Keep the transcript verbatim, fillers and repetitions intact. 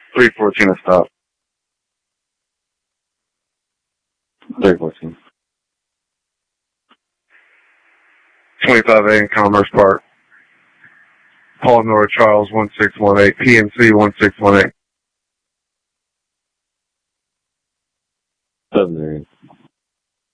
three fourteen a stop. three fourteen. twenty-five A in Commerce Park. Paul Nora Charles one six one eight, P N C one six one eight. seven zero.